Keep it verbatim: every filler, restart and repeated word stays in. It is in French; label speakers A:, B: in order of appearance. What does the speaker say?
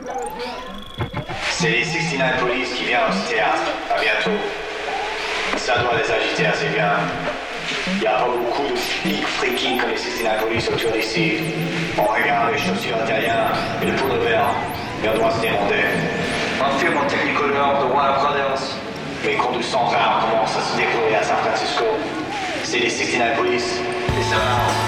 A: C'est les soixante-dix-neuf Police qui viennent au théâtre. À bientôt. Ça doit les agiter assez bien. Il n'y a pas beaucoup de flics freaking comme les soixante-dix-neuf Police autour d'ici. On regarde les chaussures italiennes et le poudre vert. Et on doit se demander. Un film en Technicolor de Warner Brothers. Les conduisants rares commencent à se découvrir à San Francisco. C'est les soixante-dix-neuf Police. Et ça va.